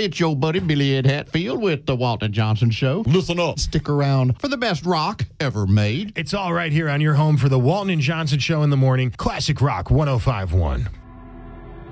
Hey, it's your buddy Billy Ed Hatfield with the Walton Johnson Show. Listen up. Stick around for the best rock ever made. It's all right here on your home for the Walton and Johnson Show in the morning. Classic Rock 105.1.